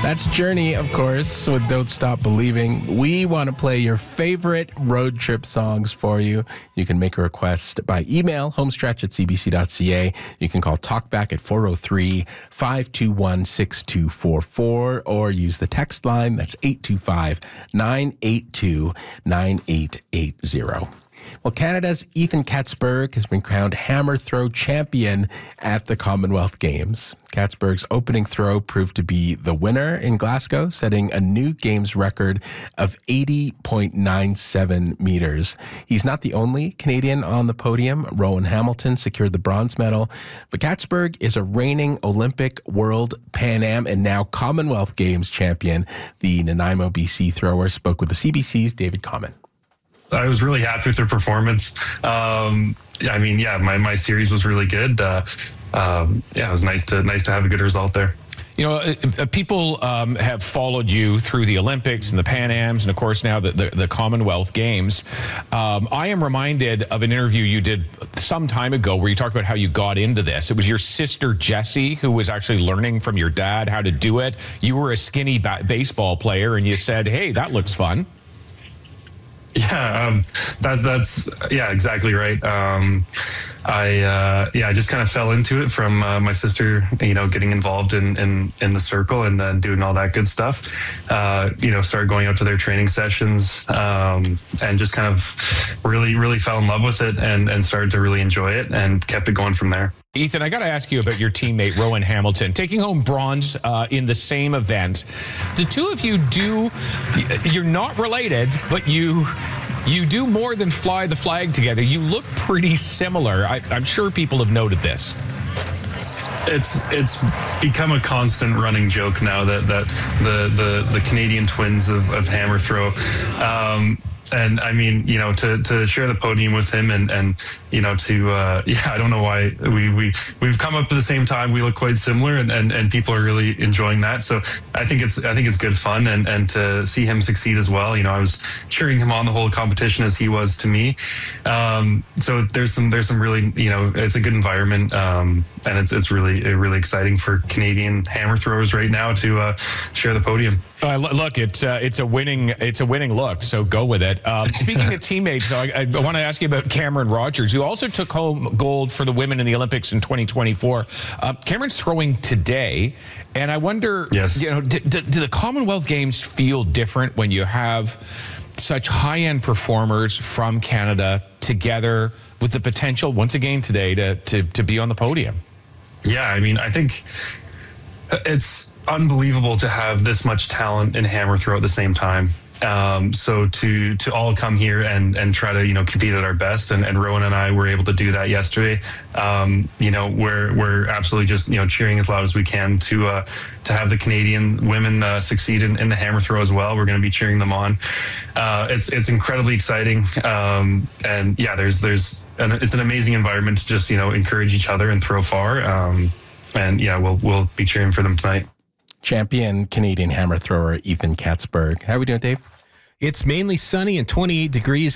That's Journey, of course, with Don't Stop Believing. We want to play your favorite road trip songs for you. You can make a request by email, homestretch@cbc.ca. You can call Talkback at 403-521-6244 or use the text line. That's 825-982-9880. Well, Canada's Ethan Katzberg has been crowned hammer throw champion at the Commonwealth Games. Katzberg's opening throw proved to be the winner in Glasgow, setting a new Games record of 80.97 meters. He's not the only Canadian on the podium. Rowan Hamilton secured the bronze medal, but Katzberg is a reigning Olympic, World, Pan Am, and now Commonwealth Games champion. The Nanaimo, BC thrower spoke with the CBC's David Common. I was really happy with their performance. My series was really good. It was nice to have a good result there. You know, people have followed you through the Olympics and the Pan Ams and, of course, now the Commonwealth Games. I am reminded of an interview you did some time ago where you talked about how you got into this. It was your sister, Jessie, who was actually learning from your dad how to do it. You were a skinny baseball player, and you said, hey, that looks fun. Yeah, that's exactly right. I just kind of fell into it from my sister, getting involved in the circle and then doing all that good stuff. Started going out to their training sessions and just kind of really fell in love with it and started to really enjoy it and kept it going from there. Ethan, I got to ask you about your teammate, Rowan Hamilton, taking home bronze in the same event. The two of you you're not related, but you do more than fly the flag together. You look pretty similar. I'm sure people have noted this. It's become a constant running joke now that the Canadian twins of hammer throw. And I mean, to share the podium with him and I don't know why we've come up at the same time. We look quite similar and people are really enjoying that. So I think it's good fun and to see him succeed as well. I was cheering him on the whole competition as he was to me. So there's some really, it's a good environment. And it's really exciting for Canadian hammer throwers right now to share the podium. Look, it's a winning look, so go with it. Speaking of teammates, though, I want to ask you about Cameron Rogers, who also took home gold for the women in the Olympics in 2024. Cameron's throwing today, and I wonder, yes. Do the Commonwealth Games feel different when you have such high-end performers from Canada together with the potential, once again today, to be on the podium? Yeah, I mean, I think it's unbelievable to have this much talent in hammer throw at the same time. So to all come here and try to compete at our best, and Rowan and I were able to do that yesterday. We're absolutely just cheering as loud as we can to have the Canadian women succeed in the hammer throw as well. We're going to be cheering them on. It's incredibly exciting, and yeah, it's an amazing environment to just encourage each other and throw far. And yeah, we'll be cheering for them tonight. Champion Canadian hammer thrower Ethan Katzberg. How are we doing, Dave? It's mainly sunny and 28 degrees.